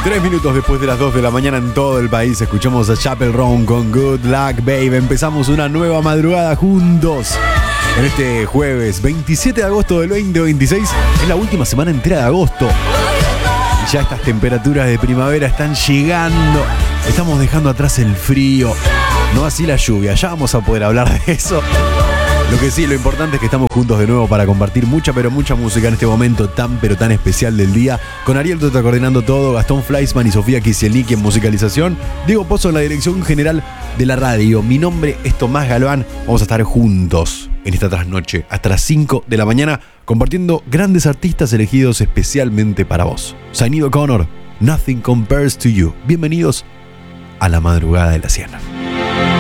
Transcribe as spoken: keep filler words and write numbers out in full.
Tres minutos después de las dos de la mañana en todo el país, escuchamos a Chappell Roan con Good Luck Babe. Empezamos una nueva madrugada juntos. En este jueves veintisiete de agosto del veinte veintiséis, es la última semana entera de agosto. Y ya estas temperaturas de primavera están llegando. Estamos dejando atrás el frío. No así la lluvia, ya vamos a poder hablar de eso. Lo que sí, lo importante es que estamos juntos de nuevo para compartir mucha, pero mucha música en este momento tan, pero tan especial del día. Con Ariel Tota coordinando todo, Gastón Fleischmann y Sofía Kisielnicki en musicalización, Diego Pozo en la dirección general de la radio. Mi nombre es Tomás Galván. Vamos a estar juntos en esta trasnoche hasta las cinco de la mañana compartiendo grandes artistas elegidos especialmente para vos. Sinéad O'Connor, Nothing Compares to You. Bienvenidos a la madrugada de la Ciénaga.